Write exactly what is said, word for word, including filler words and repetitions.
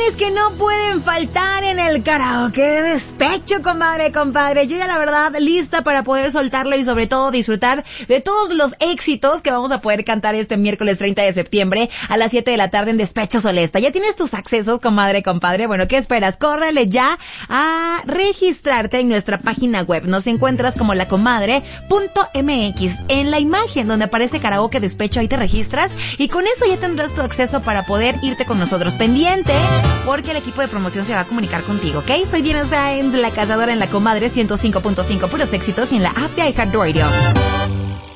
canciones que no pueden faltar en el karaoke de despecho, comadre, compadre. Yo ya la verdad lista para poder soltarlo y sobre todo disfrutar de todos los éxitos que vamos a poder cantar este miércoles treinta de septiembre a las siete de la tarde en Despecho Solesta. ¿Ya tienes tus accesos, comadre, compadre? Bueno, ¿qué esperas? Córrele ya a registrarte en nuestra página web. Nos encuentras como lacomadre punto m x. En la imagen donde aparece karaoke despecho, ahí te registras y con eso ya tendrás tu acceso para poder irte con nosotros. Pendiente, porque el equipo de promoción se va a comunicar contigo, ¿ok? Soy Diana Sáenz, la cazadora en La Comadre ciento cinco punto cinco, puros éxitos, y en la app de iHeartRadio.